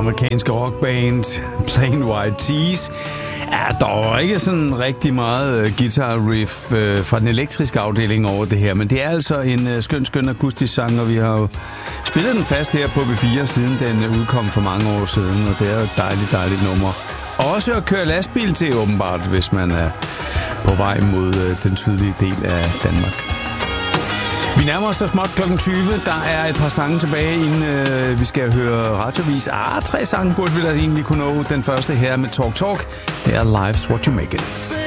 amerikanske rockband Plain White T's. Ja, der var ikke sådan rigtig meget guitar riff fra den elektriske afdeling over det her, men det er altså en skøn akustisk sang, og vi har jo spillet den fast her på B4, siden den udkom for mange år siden, og det er jo et dejligt nummer. Også at køre lastbil til, åbenbart, hvis man er på vej mod den sydlige del af Danmark. Vi nærmer os der småt klokken 20. Der er et par sange tilbage, inden vi skal høre radiovis. 3 sange burde vi da egentlig kunne nå. Den første her med Talk. Her er Life's What You Make It.